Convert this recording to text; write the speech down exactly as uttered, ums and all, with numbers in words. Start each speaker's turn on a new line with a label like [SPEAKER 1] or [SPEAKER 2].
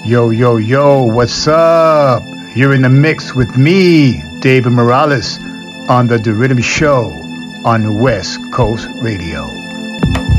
[SPEAKER 1] Yo, yo, yo, what's up? You're in the mix with me, David Morales, on the The Rhythm Show on West Coast Radio.